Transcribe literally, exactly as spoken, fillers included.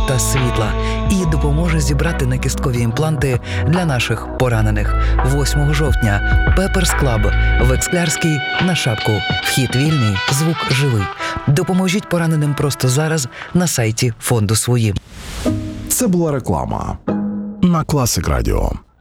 та світла і допоможе зібрати накісткові імпланти для наших поранених. восьмого жовтня Пеперс Клаб в Ексклярській на Шапку. Вхід вільний, звук живий. Допоможіть пораненим просто зараз на сайті фонду «Свої». Це була реклама на Класик Радіо.